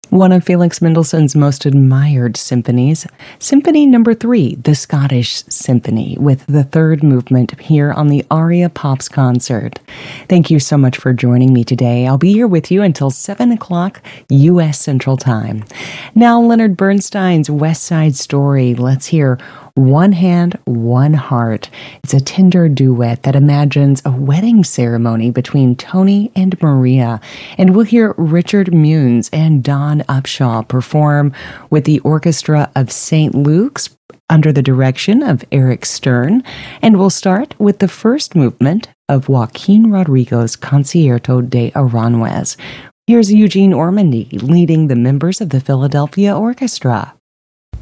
One of Felix Mendelssohn's most admired symphonies, Symphony Number 3, the Scottish Symphony, with the third movement here on the Aria Pops concert. Thank you so much for joining me today. I'll be here with you until 7 o'clock U.S. Central Time. Now, Leonard Bernstein's West Side Story. Let's hear One Hand, One Heart. It's a tender duet that imagines a wedding ceremony between Tony and Maria. And we'll hear Richard Muniz and Don Upshaw perform with the Orchestra of St. Luke's under the direction of Eric Stern. And we'll start with the first movement of Joaquin Rodrigo's Concierto de Aranjuez. Here's Eugene Ormandy leading the members of the Philadelphia Orchestra.